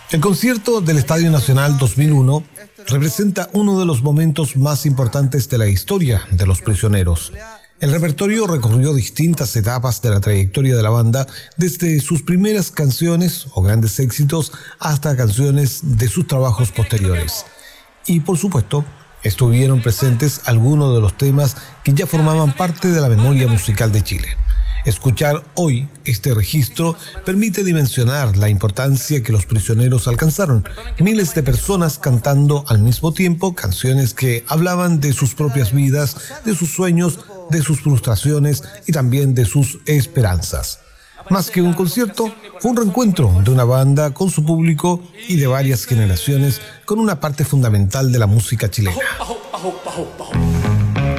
El concierto del Estadio Nacional 2001 representa uno de los momentos más importantes de la historia de Los Prisioneros. El repertorio recorrió distintas etapas de la trayectoria de la banda, desde sus primeras canciones o grandes éxitos hasta canciones de sus trabajos posteriores. Y por supuesto, estuvieron presentes algunos de los temas que ya formaban parte de la memoria musical de Chile. Escuchar hoy este registro permite dimensionar la importancia que Los Prisioneros alcanzaron. Miles de personas cantando al mismo tiempo canciones que hablaban de sus propias vidas, de sus sueños, de sus frustraciones y también de sus esperanzas. Más que un concierto, fue un reencuentro de una banda con su público y de varias generaciones con una parte fundamental de la música chilena.